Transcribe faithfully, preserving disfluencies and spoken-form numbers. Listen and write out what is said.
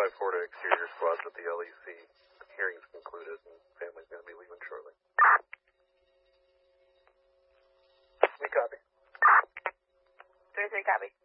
five four to exterior squads with the L E C. Hearing's concluded and family's going to be leaving shortly. We copy. three three, copy.